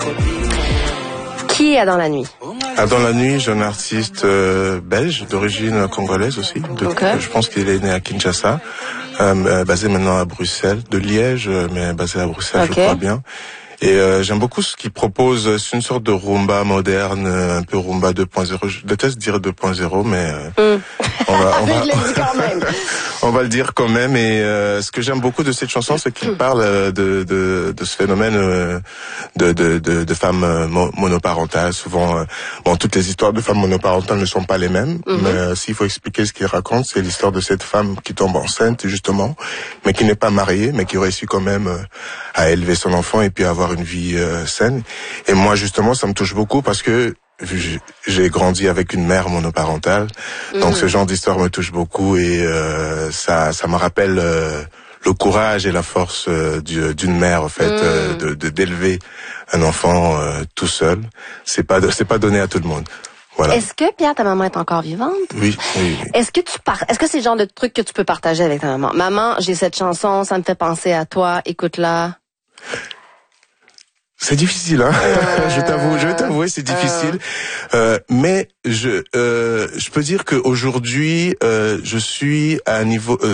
Qui est dans la nuit? Dans la nuit, j'ai un artiste belge, d'origine congolaise aussi. Je pense qu'il est né à Kinshasa, basé maintenant à Bruxelles, de Liège, mais basé à Bruxelles, je crois bien. Et j'aime beaucoup ce qu'il propose. C'est une sorte de rumba moderne, un peu rumba 2.0. Je déteste dire 2.0, mais on va le dire quand même. Et ce que j'aime beaucoup de cette chanson, c'est qu'il parle de ce phénomène de femmes monoparentales. Souvent, toutes les histoires de femmes monoparentales ne sont pas les mêmes. Mais s'il faut expliquer ce qu'il raconte, c'est l'histoire de cette femme qui tombe enceinte, justement, mais qui n'est pas mariée, mais qui réussit quand même à élever son enfant et puis à avoir une vie saine. Et moi, justement, ça me touche beaucoup parce que j'ai grandi avec une mère monoparentale. Donc ce genre d'histoire me touche beaucoup et ça me rappelle le courage et la force d'une mère, en fait, d'élever un enfant tout seul. C'est pas donné à tout le monde. Voilà. Est-ce que, Pierre, ta maman est encore vivante? Oui. Est-ce que c'est le genre de truc que tu peux partager avec ta maman? Maman, j'ai cette chanson, ça me fait penser à toi, écoute-la. C'est difficile, hein. Je vais t'avouer, c'est difficile. Mais je peux dire qu'aujourd'hui, je suis à un niveau